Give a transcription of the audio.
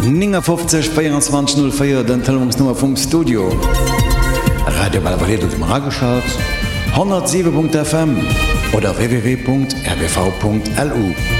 50 den Telefonsnummer vom Studio. Radio Balvalet dem Rageschaut 107.fm oder www.rbv.lu.